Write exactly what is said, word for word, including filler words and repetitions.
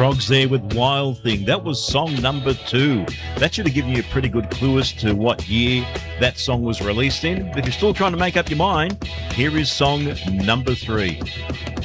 Trogs there with Wild Thing. That was song number two. That should have given you a pretty good clue as to what year that song was released in. But if you're still trying to make up your mind, here is song number three.